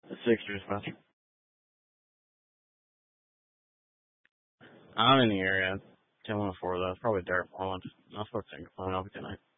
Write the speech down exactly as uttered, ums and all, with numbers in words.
The Sixers, Spencer. I'm in the area. ten one four though. It's probably Derek Holland. I'll start thinking phone. I'll be tonight.